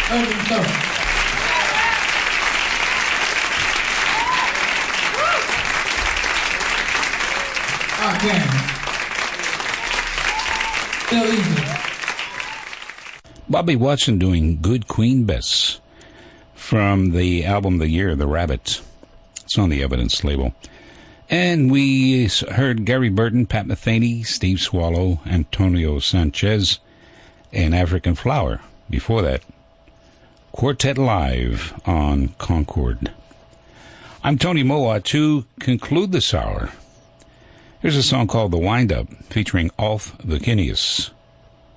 Bobby Watson doing Good Queen Bess from the album The Year of the Rabbit. It's on the Evidence label. And we heard Gary Burton, Pat Metheny, Steve Swallow, Antonio Sanchez, and African Flower. Before that, Quartet Live on Concord. I'm Tony Moa. To conclude this hour, here's a song called The Wind Up, featuring Alf the Guineas.